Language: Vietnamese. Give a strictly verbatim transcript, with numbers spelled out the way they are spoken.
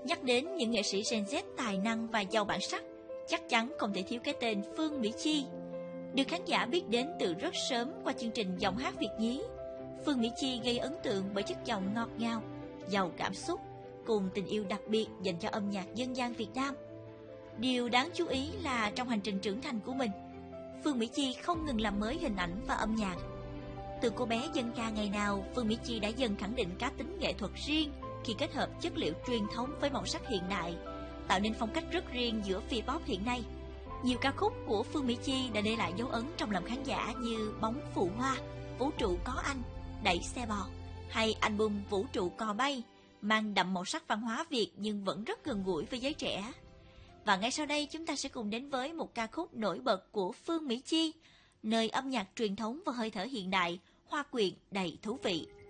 Nhắc đến những nghệ sĩ Gen Z tài năng và giàu bản sắc, chắc chắn không thể thiếu cái tên Phương Mỹ Chi. Được khán giả biết đến từ rất sớm qua chương trình Giọng hát Việt nhí, Phương Mỹ Chi gây ấn tượng bởi chất giọng ngọt ngào, giàu cảm xúc, cùng tình yêu đặc biệt dành cho âm nhạc dân gian Việt Nam. Điều đáng chú ý là trong hành trình trưởng thành của mình, Phương Mỹ Chi không ngừng làm mới hình ảnh và âm nhạc. Từ cô bé dân ca ngày nào, Phương Mỹ Chi đã dần khẳng định cá tính nghệ thuật riêng khi kết hợp chất liệu truyền thống với màu sắc hiện đại, tạo nên phong cách rất riêng giữa Phi-pop hiện nay. Nhiều ca khúc của Phương Mỹ Chi đã để lại dấu ấn trong lòng khán giả như Bóng Phù Hoa, Vũ Trụ Có Anh, Đẩy Xe Bò hay album Vũ Trụ Cò Bay, mang đậm màu sắc văn hóa Việt nhưng vẫn rất gần gũi với giới trẻ. Và ngay sau đây chúng ta sẽ cùng đến với một ca khúc nổi bật của Phương Mỹ Chi, nơi âm nhạc truyền thống và hơi thở hiện đại, hòa quyện đầy thú vị.